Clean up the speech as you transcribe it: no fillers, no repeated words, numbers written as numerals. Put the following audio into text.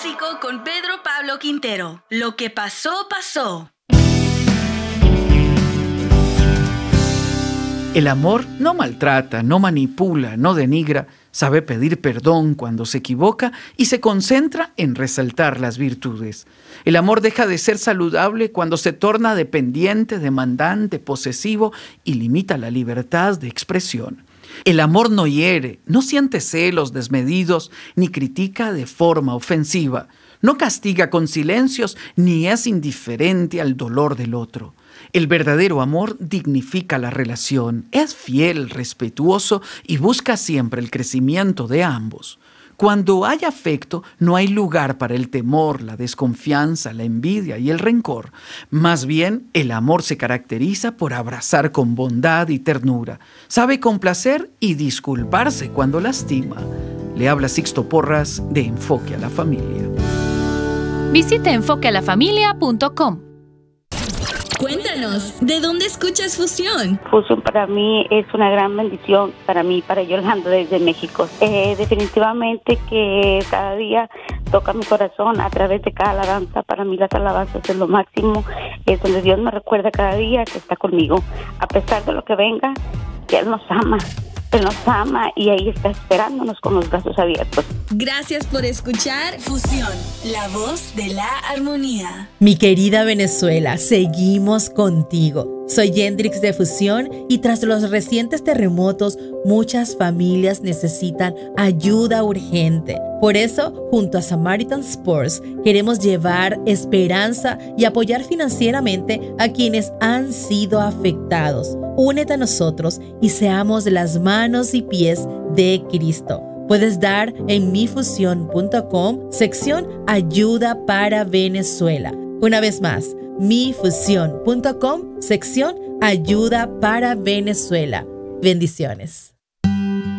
Clásico con Pedro Pablo Quintero. Lo que pasó, pasó. El amor no maltrata, no manipula, no denigra, sabe pedir perdón cuando se equivoca y se concentra en resaltar las virtudes. El amor deja de ser saludable cuando se torna dependiente, demandante, posesivo y limita la libertad de expresión. El amor no hiere, no siente celos desmedidos, ni critica de forma ofensiva, no castiga con silencios, ni es indiferente al dolor del otro. El verdadero amor dignifica la relación, es fiel, respetuoso y busca siempre el crecimiento de ambos. Cuando hay afecto, no hay lugar para el temor, la desconfianza, la envidia y el rencor. Más bien, el amor se caracteriza por abrazar con bondad y ternura. Sabe complacer y disculparse cuando lastima. Le habla Sixto Porras de Enfoque a la Familia. Visita enfoquealafamilia.com. Cuéntanos, ¿de dónde escuchas Fusión? Fusión para mí es una gran bendición, para mí, para Yolanda desde México. Definitivamente que cada día toca mi corazón a través de cada alabanza. Para mí las alabanzas es lo máximo, es donde Dios me recuerda cada día que está conmigo. A pesar de lo que venga, que Él nos ama. Él nos ama y ahí está esperándonos con los brazos abiertos. Gracias por escuchar Fusión, la voz de la armonía. Mi querida Venezuela, seguimos contigo. Soy Yendrix de Fusión y tras los recientes terremotos, muchas familias necesitan ayuda urgente. Por eso, junto a Samaritan Sports, queremos llevar esperanza y apoyar financieramente a quienes han sido afectados. Únete a nosotros y seamos las manos y pies de Cristo. Puedes dar en mifusión.com, sección Ayuda para Venezuela. Una vez más, mifusión.com, sección Ayuda para Venezuela. Bendiciones.